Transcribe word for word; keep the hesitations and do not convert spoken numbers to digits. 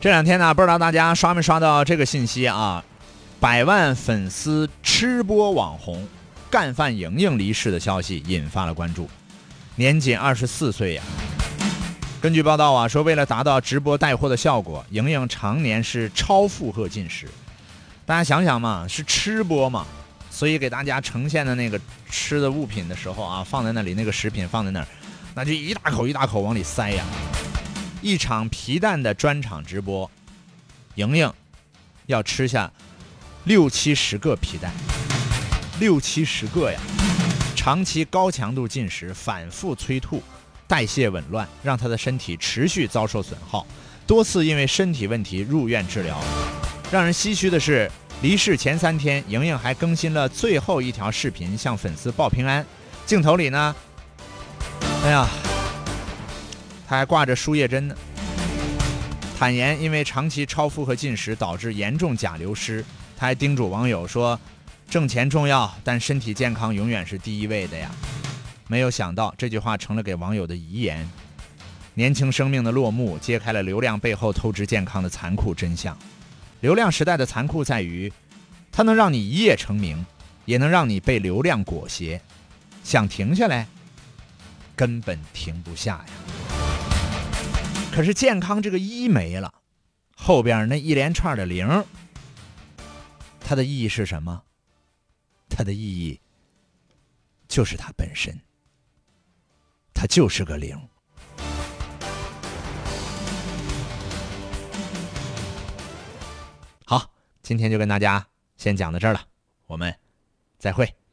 这两天呢，不知道大家刷没刷到这个信息啊？百万粉丝吃播网红干饭莹莹离世的消息引发了关注，年仅二十四岁呀。根据报道啊，说为了达到直播带货的效果，莹莹常年是超负荷进食。大家想想嘛，是吃播嘛，所以给大家呈现的那个吃的物品的时候啊，放在那里，那个食品放在那儿，那就一大口一大口往里塞呀。一场皮蛋的专场直播，莹莹要吃下六七十个皮蛋，六七十个呀！长期高强度进食，反复催吐，代谢紊乱，让她的身体持续遭受损耗，多次因为身体问题入院治疗。让人唏嘘的是，离世前三天，莹莹还更新了最后一条视频，向粉丝报平安。镜头里呢，哎呀，她还挂着输液针呢。坦言因为长期超负荷进食导致严重钾流失，她还叮嘱网友说，挣钱重要，但身体健康永远是第一位的呀。没有想到这句话成了给网友的遗言。年轻生命的落幕，揭开了流量背后透支健康的残酷真相。流量时代的残酷在于，它能让你一夜成名，也能让你被流量裹挟，想停下来根本停不下呀。可是健康这个一没了，后边那一连串的零，它的意义是什么？它的意义就是它本身，它就是个零。好，今天就跟大家先讲到这儿了，我们再会。